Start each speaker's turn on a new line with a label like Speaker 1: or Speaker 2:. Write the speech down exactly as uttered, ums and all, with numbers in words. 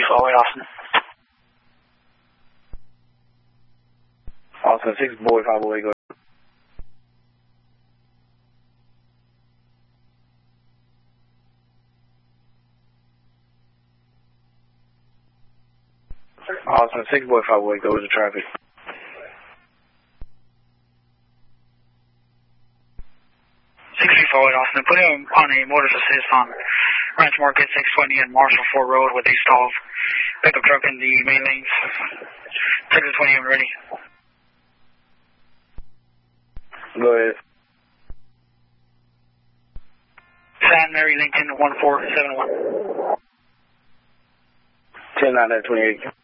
Speaker 1: four eight, Austin.
Speaker 2: Austin, six boy, five oh eight, go ahead. Austin, six boy, five oh eight, go to traffic.
Speaker 1: six three four eight, Austin. Put him on a motor's assist on Ranch Market six twenty and Marshall Ford Road with a stall pickup truck in the main lanes. Texas twenty, I'm ready.
Speaker 2: Go ahead.
Speaker 1: San Mary Lincoln one four seven one.
Speaker 2: ten nine twenty-eight.